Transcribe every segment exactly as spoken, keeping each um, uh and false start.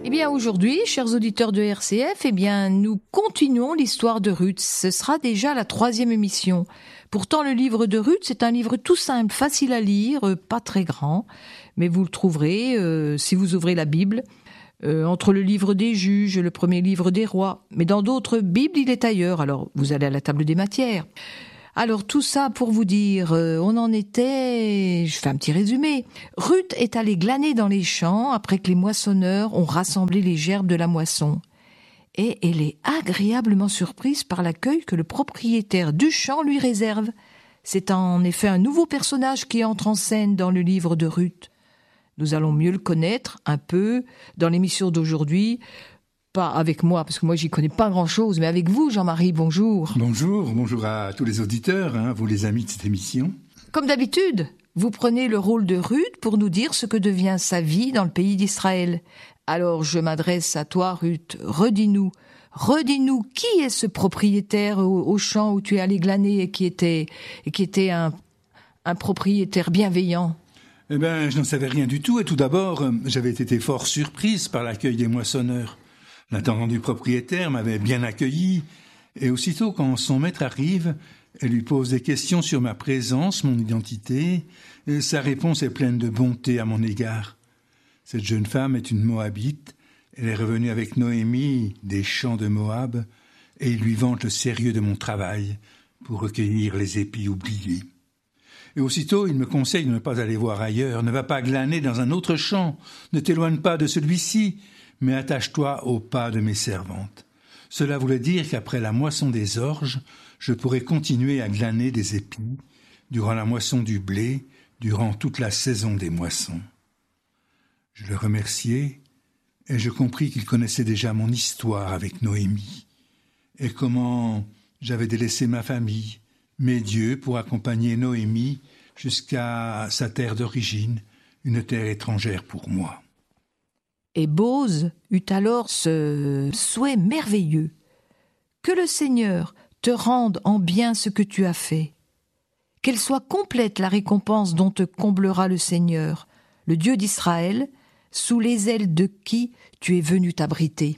Eh bien aujourd'hui, chers auditeurs de R C F, eh bien nous continuons l'histoire de Ruth. Ce sera déjà la troisième émission. Pourtant, le livre de Ruth, c'est un livre tout simple, facile à lire, pas très grand, mais vous le trouverez euh, si vous ouvrez la Bible, euh, entre le livre des juges et le premier livre des rois. Mais dans d'autres Bibles, il est ailleurs, alors vous allez à la table des matières. Alors tout ça pour vous dire, euh, on en était, je fais un petit résumé. Ruth est allée glaner dans les champs après que les moissonneurs ont rassemblé les gerbes de la moisson. Et elle est agréablement surprise par l'accueil que le propriétaire du champ lui réserve. C'est en effet un nouveau personnage qui entre en scène dans le livre de Ruth. Nous allons mieux le connaître un peu dans l'émission d'aujourd'hui. Pas avec moi, parce que moi, j'y connais pas grand-chose, mais avec vous, Jean-Marie, bonjour. Bonjour, bonjour à tous les auditeurs, hein, vous les amis de cette émission. Comme d'habitude, vous prenez le rôle de Ruth pour nous dire ce que devient sa vie dans le pays d'Israël. Alors, je m'adresse à toi, Ruth, redis-nous, redis-nous, qui est ce propriétaire au, au champ où tu es allé glaner et qui était, et qui était un, un propriétaire bienveillant? Eh ben, je n'en savais rien du tout, et tout d'abord, j'avais été fort surprise par l'accueil des moissonneurs. L'intendant du propriétaire m'avait bien accueilli, et aussitôt quand son maître arrive, elle lui pose des questions sur ma présence, mon identité, et sa réponse est pleine de bonté à mon égard. Cette jeune femme est une Moabite, elle est revenue avec Noémie des champs de Moab, et il lui vante le sérieux de mon travail pour recueillir les épis oubliés. Et aussitôt, il me conseille de ne pas aller voir ailleurs, ne va pas glaner dans un autre champ, ne t'éloigne pas de celui-ci, mais attache-toi au pas de mes servantes. Cela voulait dire qu'après la moisson des orges, je pourrais continuer à glaner des épis, durant la moisson du blé, durant toute la saison des moissons. Je le remerciai, et je compris qu'il connaissait déjà mon histoire avec Noémie, et comment j'avais délaissé ma famille, mes dieux, pour accompagner Noémie jusqu'à sa terre d'origine, une terre étrangère pour moi. Et Bose eut alors ce souhait merveilleux, que le Seigneur te rende en bien ce que tu as fait, qu'elle soit complète la récompense dont te comblera le Seigneur, le Dieu d'Israël, sous les ailes de qui tu es venu t'abriter.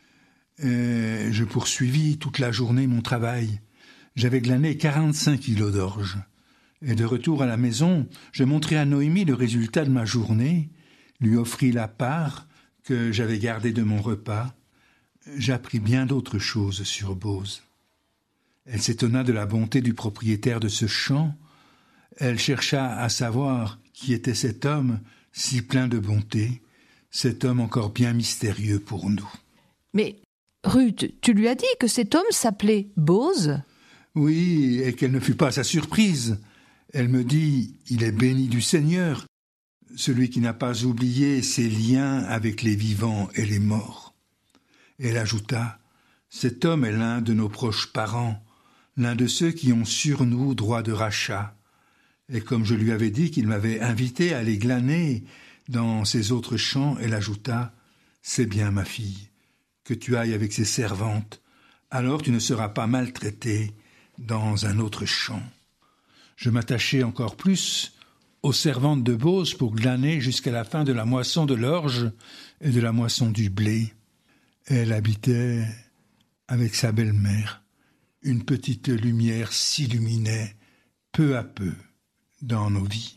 Et je poursuivis toute la journée mon travail. J'avais glané quarante-cinq kilos d'orge. Et de retour à la maison, je montrai à Noémie le résultat de ma journée, lui offris la part que j'avais gardée de mon repas. J'appris bien d'autres choses sur Bose. Elle s'étonna de la bonté du propriétaire de ce champ. Elle chercha à savoir qui était cet homme si plein de bonté, cet homme encore bien mystérieux pour nous. Mais, Ruth, tu lui as dit que cet homme s'appelait Bose ? Oui, et quelle ne fut pas sa surprise. Elle me dit « Il est béni du Seigneur, celui qui n'a pas oublié ses liens avec les vivants et les morts. » Elle ajouta « Cet homme est l'un de nos proches parents, l'un de ceux qui ont sur nous droit de rachat. Et comme je lui avais dit qu'il m'avait invité à aller glaner dans ses autres champs, elle ajouta « C'est bien, ma fille, que tu ailles avec ses servantes, alors tu ne seras pas maltraitée dans un autre champ. » Je m'attachai encore plus aux servantes de Bose pour glaner jusqu'à la fin de la moisson de l'orge et de la moisson du blé. Elle habitait avec sa belle-mère. Une petite lumière s'illuminait peu à peu dans nos vies.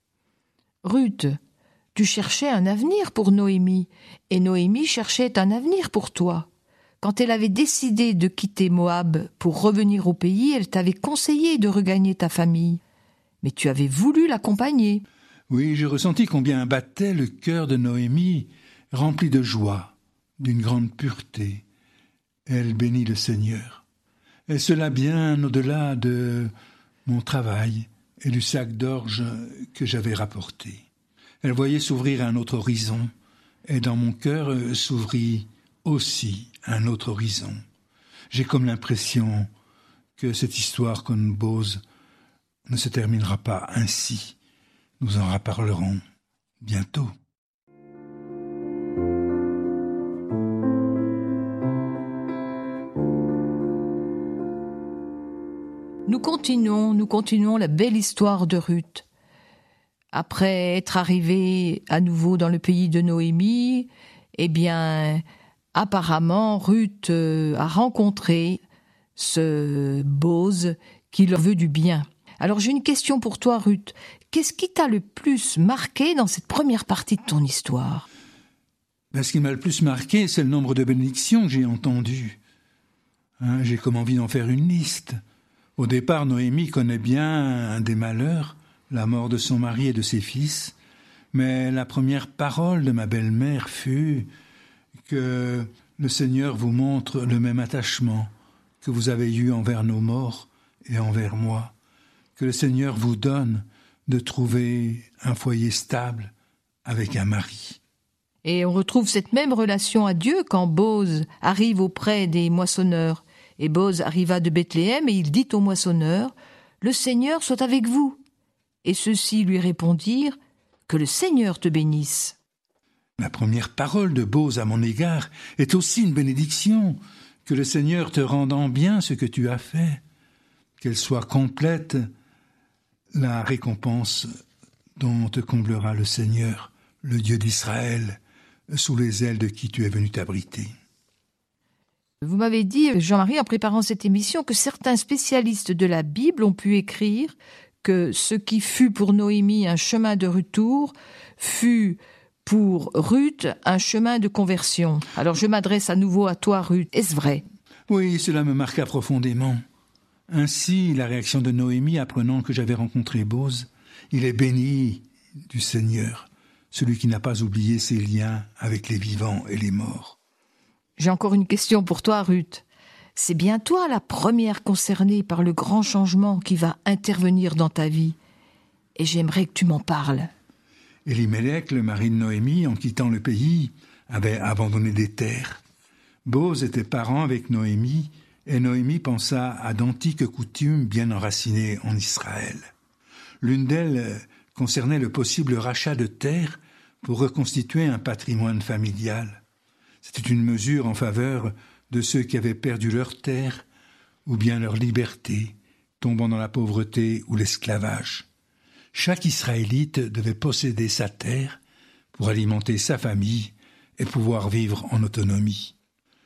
Ruth, tu cherchais un avenir pour Noémie, et Noémie cherchait un avenir pour toi. Quand elle avait décidé de quitter Moab pour revenir au pays, elle t'avait conseillé de regagner ta famille. Mais tu avais voulu l'accompagner. Oui, je ressentis combien battait le cœur de Noémie, rempli de joie, d'une grande pureté. Elle bénit le Seigneur. Et cela bien au-delà de mon travail et du sac d'orge que j'avais rapporté. Elle voyait s'ouvrir un autre horizon, et dans mon cœur s'ouvrit aussi un autre horizon. J'ai comme l'impression que cette histoire comme Bose ne se terminera pas ainsi. Nous en reparlerons bientôt. Nous continuons, nous continuons la belle histoire de Ruth. Après être arrivée à nouveau dans le pays de Noémie, Eh bien, apparemment, Ruth euh, a rencontré ce Bose qui leur veut du bien. Alors j'ai une question pour toi, Ruth. Qu'est-ce qui t'a le plus marqué dans cette première partie de ton histoire ? Ben, ce qui m'a le plus marqué, c'est le nombre de bénédictions que j'ai entendues. Hein, j'ai comme envie d'en faire une liste. Au départ, Noémie connaît bien un des malheurs, la mort de son mari et de ses fils. Mais la première parole de ma belle-mère fut que le Seigneur vous montre le même attachement que vous avez eu envers nos morts et envers moi, que le Seigneur vous donne de trouver un foyer stable avec un mari. Et on retrouve cette même relation à Dieu quand Bose arrive auprès des moissonneurs. Et Bose arriva de Bethléem et il dit aux moissonneurs « Le Seigneur soit avec vous ». Et ceux-ci lui répondirent « Que le Seigneur te bénisse ». La première parole de Bose à mon égard est aussi une bénédiction. Que le Seigneur te rende en bien ce que tu as fait, qu'elle soit complète la récompense dont te comblera le Seigneur, le Dieu d'Israël, sous les ailes de qui tu es venu t'abriter. Vous m'avez dit, Jean-Marie, en préparant cette émission, que certains spécialistes de la Bible ont pu écrire que ce qui fut pour Noémie un chemin de retour fut pour Ruth un chemin de conversion. Alors je m'adresse à nouveau à toi, Ruth. Est-ce vrai ? Oui, cela me marqua profondément. Ainsi, la réaction de Noémie apprenant que j'avais rencontré Bose, il est béni du Seigneur, celui qui n'a pas oublié ses liens avec les vivants et les morts. J'ai encore une question pour toi, Ruth. C'est bien toi la première concernée par le grand changement qui va intervenir dans ta vie. Et j'aimerais que tu m'en parles. Élimélec, le mari de Noémie, en quittant le pays, avait abandonné des terres. Bose était parent avec Noémie, et Noémie pensa à d'antiques coutumes bien enracinées en Israël. L'une d'elles concernait le possible rachat de terres pour reconstituer un patrimoine familial. C'était une mesure en faveur de ceux qui avaient perdu leurs terres ou bien leur liberté, tombant dans la pauvreté ou l'esclavage. Chaque Israélite devait posséder sa terre pour alimenter sa famille et pouvoir vivre en autonomie.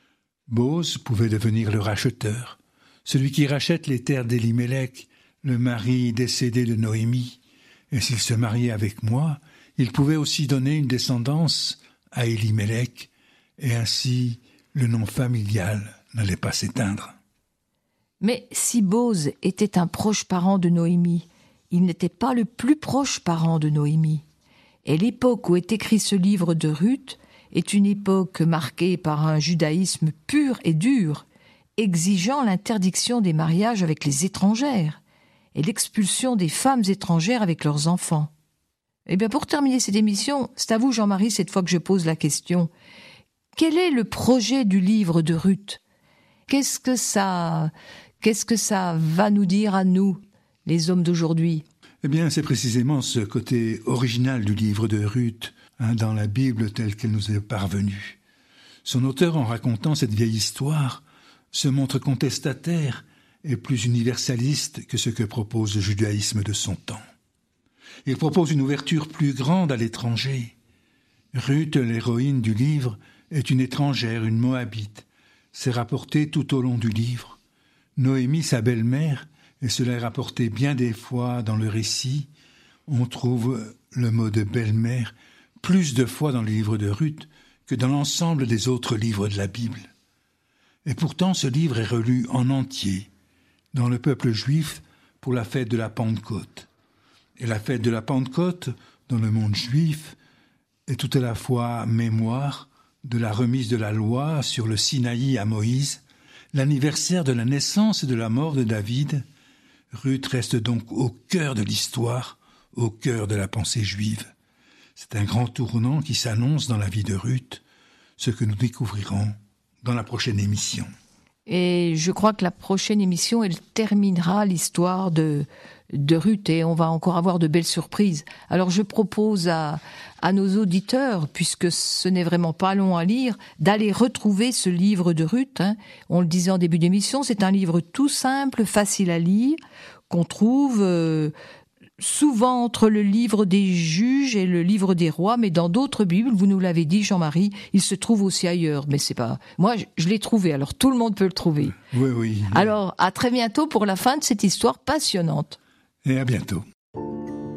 Bose pouvait devenir le racheteur, celui qui rachète les terres d'Élimélec, le mari décédé de Noémie, et s'il se mariait avec moi, il pouvait aussi donner une descendance à Élimélec, et ainsi le nom familial n'allait pas s'éteindre. Mais si Bose était un proche parent de Noémie, il n'était pas le plus proche parent de Noémie. Et l'époque où est écrit ce livre de Ruth est une époque marquée par un judaïsme pur et dur, exigeant l'interdiction des mariages avec les étrangères et l'expulsion des femmes étrangères avec leurs enfants. Eh bien, pour terminer cette émission, c'est à vous, Jean-Marie, cette fois que je pose la question. Quel est le projet du livre de Ruth ? Qu'est-ce que ça, qu'est-ce que ça va nous dire à nous, les hommes d'aujourd'hui ? Eh bien, c'est précisément ce côté original du livre de Ruth, hein, dans la Bible telle qu'elle nous est parvenue. Son auteur, en racontant cette vieille histoire, se montre contestataire et plus universaliste que ce que propose le judaïsme de son temps. Il propose une ouverture plus grande à l'étranger. Ruth, l'héroïne du livre, est une étrangère, une Moabite. C'est rapporté tout au long du livre. Noémie, sa belle-mère, et cela est rapporté bien des fois dans le récit, on trouve le mot de belle-mère plus de fois dans le livre de Ruth que dans l'ensemble des autres livres de la Bible. Et pourtant, ce livre est relu en entier dans le peuple juif pour la fête de la Pentecôte. Et la fête de la Pentecôte, dans le monde juif, est tout à la fois mémoire de la remise de la loi sur le Sinaï à Moïse, l'anniversaire de la naissance et de la mort de David. Ruth reste donc au cœur de l'histoire, au cœur de la pensée juive. C'est un grand tournant qui s'annonce dans la vie de Ruth, ce que nous découvrirons dans la prochaine émission. Et je crois que la prochaine émission, elle terminera l'histoire de, de Ruth et on va encore avoir de belles surprises. Alors je propose à, à nos auditeurs, puisque ce n'est vraiment pas long à lire, d'aller retrouver ce livre de Ruth. Hein. On le disait en début d'émission, c'est un livre tout simple, facile à lire, qu'on trouve euh, souvent entre le livre des juges et le livre des rois, mais dans d'autres Bibles, vous nous l'avez dit, Jean-Marie, il se trouve aussi ailleurs. Mais c'est pas, moi, je, je l'ai trouvé, alors tout le monde peut le trouver. Oui, oui. Alors, à très bientôt pour la fin de cette histoire passionnante. Et à bientôt.